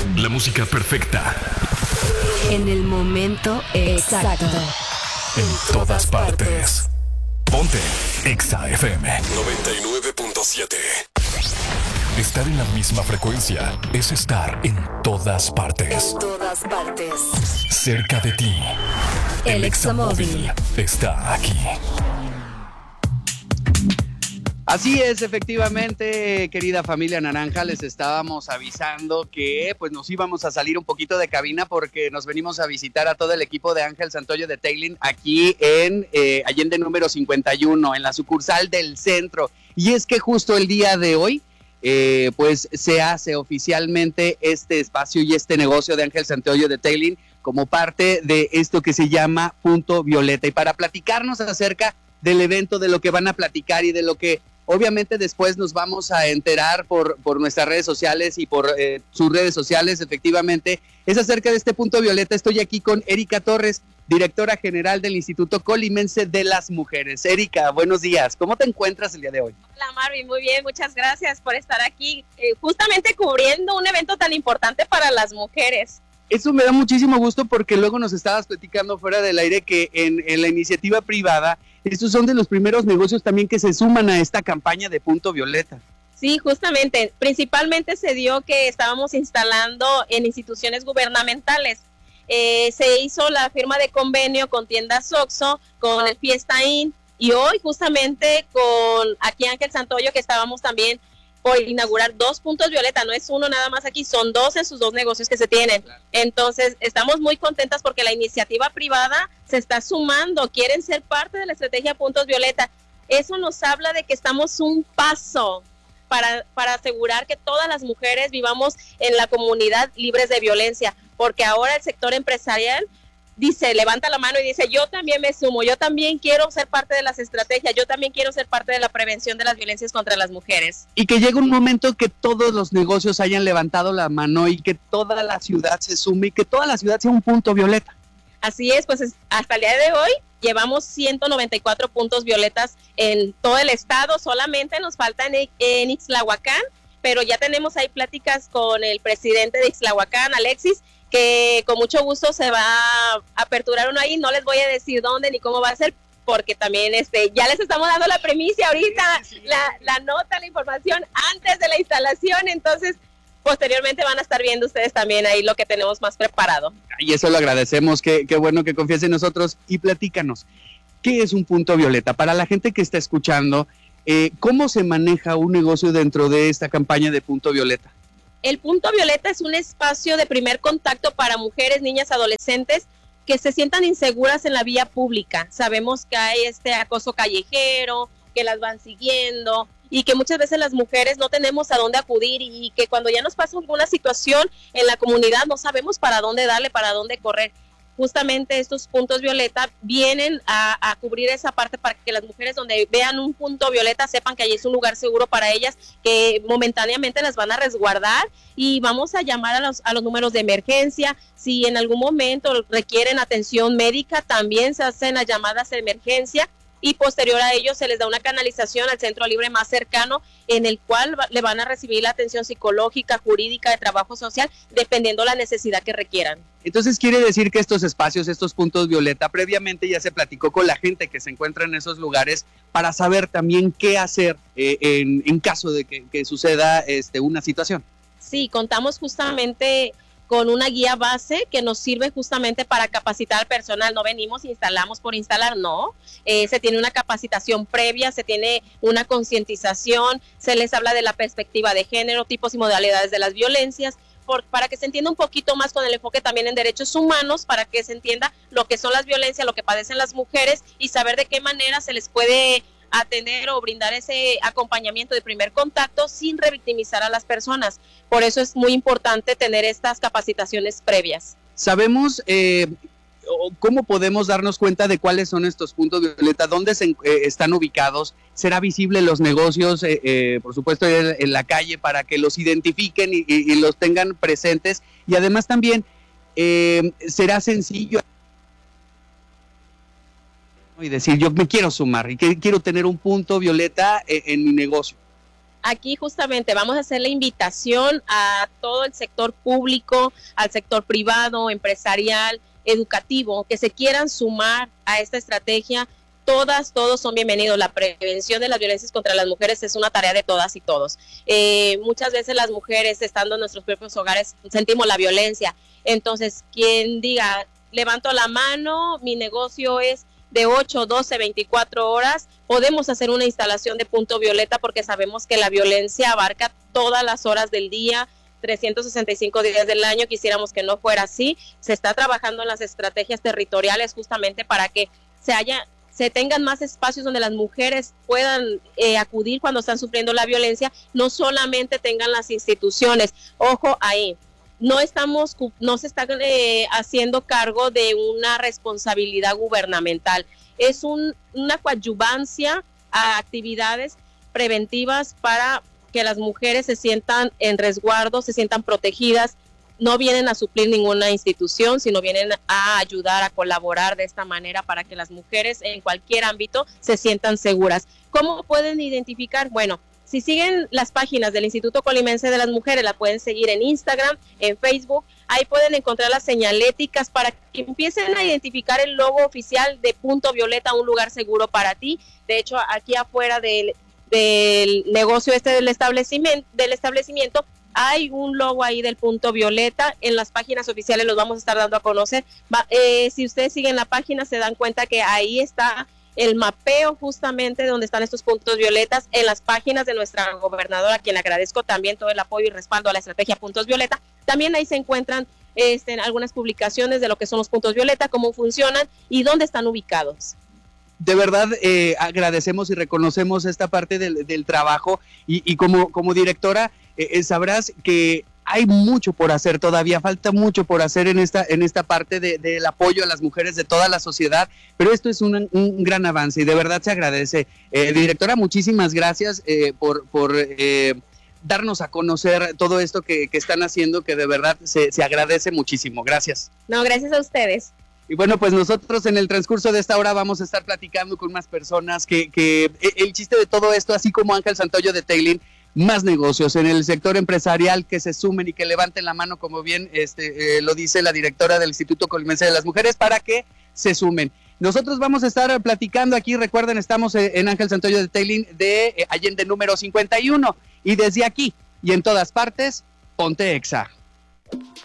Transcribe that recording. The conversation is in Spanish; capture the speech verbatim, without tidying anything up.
La música perfecta. En el momento exacto. En todas partes. Ponte Exa F M noventa y nueve punto siete. Estar en la misma frecuencia es estar en todas partes. En todas partes. Cerca de ti. El El Examóvil Examóvil está aquí. Así es, efectivamente, querida familia naranja, les estábamos avisando que pues nos íbamos a salir un poquito de cabina porque nos venimos a visitar a todo el equipo de Ángel Santoyo Detailing aquí en eh, Allende número cincuenta y uno, en la sucursal del centro. Y es que justo el día de hoy, eh, pues se hace oficialmente este espacio y este negocio de Ángel Santoyo Detailing como parte de esto que se llama Punto Violeta. Y para platicarnos acerca del evento, de lo que van a platicar y de lo que obviamente después nos vamos a enterar por, por nuestras redes sociales y por eh, sus redes sociales, efectivamente, es acerca de este Punto Violeta. Estoy aquí con Erika Torres, directora general del Instituto Colimense de las Mujeres. Erika, buenos días. ¿Cómo te encuentras el día de hoy? Hola Marvin, muy bien, muchas gracias por estar aquí, eh, justamente cubriendo un evento tan importante para las mujeres. Eso me da muchísimo gusto porque luego nos estabas platicando fuera del aire que en, en la iniciativa privada, estos son de los primeros negocios también que se suman a esta campaña de Punto Violeta. Sí, justamente, principalmente se dio que estábamos instalando en instituciones gubernamentales. Eh, se hizo la firma de convenio con tiendas Oxxo, con el Fiesta Inn, y hoy justamente con aquí Ángel Santoyo, que estábamos también por inaugurar dos puntos Violeta, no es uno nada más aquí, son dos en sus dos negocios que se tienen. Entonces, estamos muy contentas porque la iniciativa privada se está sumando, quieren ser parte de la estrategia Puntos Violeta. Eso nos habla de que estamos un paso para, para asegurar que todas las mujeres vivamos en la comunidad libres de violencia, porque ahora el sector empresarial dice, levanta la mano y dice, yo también me sumo, yo también quiero ser parte de las estrategias, yo también quiero ser parte de la prevención de las violencias contra las mujeres. Y que llegue un momento que todos los negocios hayan levantado la mano y que toda la ciudad se sume y que toda la ciudad sea un punto violeta. Así es, pues hasta el día de hoy llevamos ciento noventa y cuatro puntos violetas en todo el estado, solamente nos faltan en, en Ixtlahuacán, pero ya tenemos ahí pláticas con el presidente de Ixtlahuacán, Alexis, que con mucho gusto se va a aperturar uno ahí. No les voy a decir dónde ni cómo va a ser, porque también este ya les estamos dando la primicia ahorita, sí, sí. La, la nota, la información antes de la instalación, entonces posteriormente van a estar viendo ustedes también ahí lo que tenemos más preparado. Y eso lo agradecemos, qué, qué bueno que confíes en nosotros. Y platícanos, ¿qué es un punto violeta? Para la gente que está escuchando, eh, ¿cómo se maneja un negocio dentro de esta campaña de Punto Violeta? El Punto Violeta es un espacio de primer contacto para mujeres, niñas, adolescentes que se sientan inseguras en la vía pública. Sabemos que hay este acoso callejero, que las van siguiendo y que muchas veces las mujeres no tenemos a dónde acudir y que cuando ya nos pasa alguna situación en la comunidad no sabemos para dónde darle, para dónde correr. Justamente estos puntos violeta vienen a, a cubrir esa parte para que las mujeres donde vean un punto violeta sepan que allí es un lugar seguro para ellas, que momentáneamente las van a resguardar y vamos a llamar a los, a los números de emergencia. Si en algún momento requieren atención médica, también se hacen las llamadas de emergencia y posterior a ello se les da una canalización al centro libre más cercano en el cual le van a recibir la atención psicológica, jurídica, de trabajo social, dependiendo la necesidad que requieran. Entonces quiere decir que estos espacios, estos puntos violeta, previamente ya se platicó con la gente que se encuentra en esos lugares para saber también qué hacer eh, en, en caso de que, que suceda este, una situación. Sí, contamos justamente con una guía base que nos sirve justamente para capacitar al personal. No venimos e instalamos por instalar, no. Eh, se tiene una capacitación previa, se tiene una concientización, se les habla de la perspectiva de género, tipos y modalidades de las violencias, por, para que se entienda un poquito más con el enfoque también en derechos humanos, para que se entienda lo que son las violencias, lo que padecen las mujeres y saber de qué manera se les puede atender o brindar ese acompañamiento de primer contacto sin revictimizar a las personas. Por eso es muy importante tener estas capacitaciones previas. Sabemos eh, cómo podemos darnos cuenta de cuáles son estos puntos violeta, dónde se, eh, están ubicados, será visible los negocios, eh, eh, por supuesto en, en la calle para que los identifiquen y, y, y los tengan presentes y además también eh, será sencillo y decir yo me quiero sumar y que quiero tener un punto violeta en, en mi negocio. aquí justamente vamos a hacer la invitación a todo el sector público, al sector privado, empresarial, educativo, que se quieran sumar a esta estrategia. Todas, todos son bienvenidos. La prevención de las violencias contra las mujeres es una tarea de todas y todos. Eh, muchas veces las mujeres, estando en nuestros propios hogares, sentimos la violencia. Entonces, quien diga, levanto la mano, mi negocio es de ocho, doce, veinticuatro horas, podemos hacer una instalación de punto violeta porque sabemos que la violencia abarca todas las horas del día, trescientos sesenta y cinco días del año. Quisiéramos que no fuera así. Se está trabajando en las estrategias territoriales justamente para que se haya, se tengan más espacios donde las mujeres puedan eh, acudir cuando están sufriendo la violencia, no solamente tengan las instituciones. Ojo ahí. No estamos, no se está eh, haciendo cargo de una responsabilidad gubernamental. Es un, una coadyuvancia a actividades preventivas para que las mujeres se sientan en resguardo, se sientan protegidas. No vienen a suplir ninguna institución, sino vienen a ayudar, a colaborar de esta manera para que las mujeres en cualquier ámbito se sientan seguras. ¿Cómo pueden identificar? Bueno, si siguen las páginas del Instituto Colimense de las Mujeres, la pueden seguir en Instagram, en Facebook. Ahí pueden encontrar las señaléticas para que empiecen a identificar el logo oficial de Punto Violeta, un lugar seguro para ti. De hecho, aquí afuera del, del negocio este del establecimiento, del establecimiento, hay un logo ahí del Punto Violeta. En las páginas oficiales los vamos a estar dando a conocer. Va, eh, si ustedes siguen la página, se dan cuenta que ahí está el mapeo justamente de donde están estos puntos violetas en las páginas de nuestra gobernadora, a quien le agradezco también todo el apoyo y respaldo a la estrategia Puntos Violeta. También ahí se encuentran este, algunas publicaciones de lo que son los puntos violeta, cómo funcionan y dónde están ubicados. De verdad eh, agradecemos y reconocemos esta parte del, del trabajo y, y como, como directora eh, sabrás que hay mucho por hacer todavía, falta mucho por hacer en esta en esta parte de, del apoyo a las mujeres de toda la sociedad, pero esto es un, un gran avance y de verdad se agradece. Eh, directora, muchísimas gracias eh, por, por eh, darnos a conocer todo esto que, que están haciendo, que de verdad se, se agradece muchísimo. Gracias. No, gracias a ustedes. Y bueno, pues nosotros en el transcurso de esta hora vamos a estar platicando con más personas que, que el chiste de todo esto, así como Ángel Santoyo de Tailin, más negocios en el sector empresarial que se sumen y que levanten la mano, como bien este, eh, lo dice la directora del Instituto Colimense de las Mujeres, para que se sumen. Nosotros vamos a estar platicando aquí, recuerden, estamos en Ángel Santoyo de Tailin de eh, Allende número cincuenta y uno, y desde aquí y en todas partes, ponte Exa.